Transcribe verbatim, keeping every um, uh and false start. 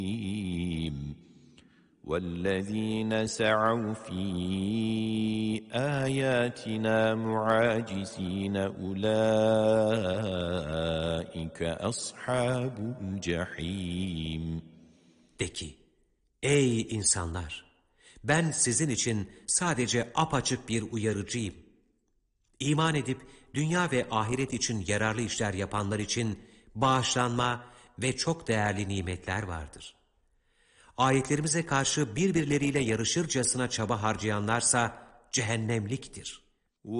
وَالَّذ۪ينَ سَعَوْا ف۪ي آيَاتِنَا مُعَاجِز۪ينَ اُولَٰئِكَ أَصْحَابُ الْجَح۪يمِ. De ki, ey insanlar! Ben sizin için sadece apaçık bir uyarıcıyım. İman edip dünya ve ahiret için yararlı işler yapanlar için bağışlanma ve çok değerli nimetler vardır. Ayetlerimize karşı birbirleriyle yarışırcasına çaba harcayanlarsa cehennemliktir.